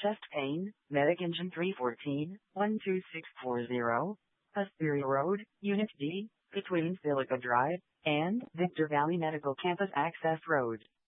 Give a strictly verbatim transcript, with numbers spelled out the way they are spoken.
Chest pain, Medic Engine three fourteen, one two six four zero, Hesperia Road, Unit D, between Silica Drive and Victor Valley Medical Campus Access Road.